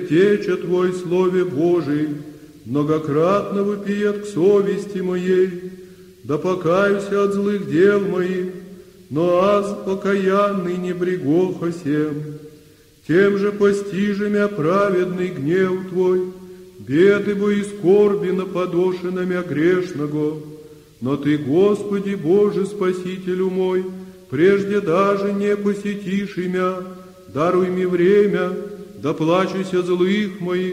предтеча Твой, Слове Божий, многократно вопиет к совести моей, да покаюся от злых дел моих, но аз покаянный не брегоха сем. Тем же постижи мя праведный гнев Твой, беды бо и скорби наподошена мя грешного. Но Ты, Господи Боже, Спасителю мой, прежде даже не посетишь мя, даруй мне время, да плачуся злых моих,